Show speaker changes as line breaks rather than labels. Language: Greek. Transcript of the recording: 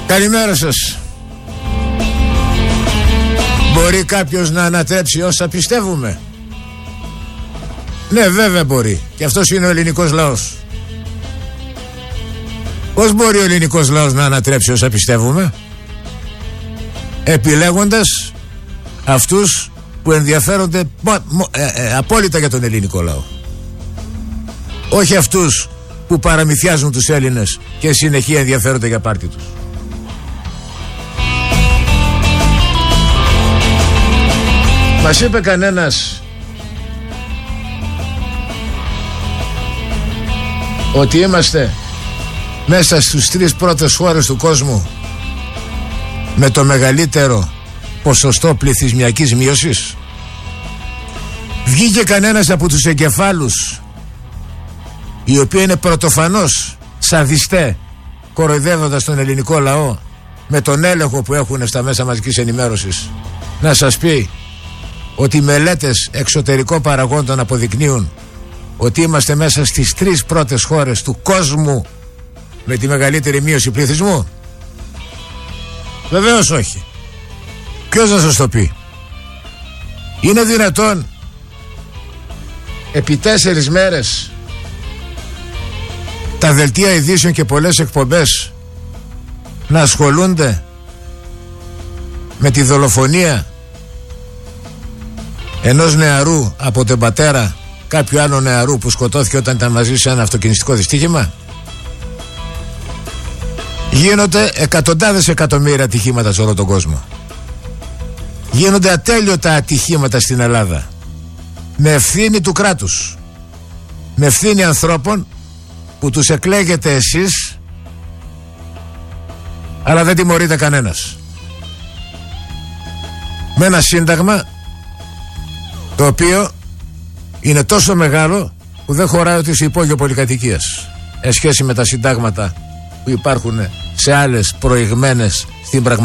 Καλημέρα σας. Μπορεί κάποιος να ανατρέψει όσα πιστεύουμε? Ναι, βέβαια μπορεί. Και αυτός είναι ο ελληνικός λαός. Πώς μπορεί ο ελληνικός λαός να ανατρέψει όσα πιστεύουμε? Επιλέγοντας αυτούς που ενδιαφέρονται απόλυτα για τον ελληνικό λαό. Όχι αυτούς που παραμυθιάζουν τους Έλληνες και συνεχεία ενδιαφέρονται για πάρτι τους. Μας είπε κανένας ότι είμαστε μέσα στους 3 πρώτες χώρες του κόσμου με το μεγαλύτερο ποσοστό πληθυσμιακής μείωσης? Βγήκε κανένας από τους εγκεφάλους οι οποίοι είναι πρωτοφανώς σαδιστέ, κοροϊδεύοντας τον ελληνικό λαό με τον έλεγχο που έχουν στα μέσα μαζικής ενημέρωσης, να σας πει ότι οι μελέτες εξωτερικών παραγόντων αποδεικνύουν ότι είμαστε μέσα στις 3 πρώτες χώρες του κόσμου με τη μεγαλύτερη μείωση πληθυσμού? Βεβαίως όχι. Ποιος να σας το πει? Είναι δυνατόν επί 4 μέρες τα δελτία ειδήσεων και πολλές εκπομπές να ασχολούνται με τη δολοφονία ενός νεαρού από τον πατέρα κάποιου άλλου νεαρού που σκοτώθηκε όταν ήταν μαζί σε ένα αυτοκινηστικό δυστύχημα? Γίνονται εκατοντάδες εκατομμύρια ατυχήματα σε όλο τον κόσμο. Γίνονται ατέλειωτα ατυχήματα στην Ελλάδα με ευθύνη του κράτους, με ευθύνη ανθρώπων που τους εκλέγετε εσείς, αλλά δεν τιμωρείται κανένας, με ένα σύνταγμα το οποίο είναι τόσο μεγάλο που δεν χωράει ότι σε υπόγειο πολυκατοικίας, εν σχέση με τα συντάγματα που υπάρχουν σε άλλες προηγμένες στην πραγματικότητα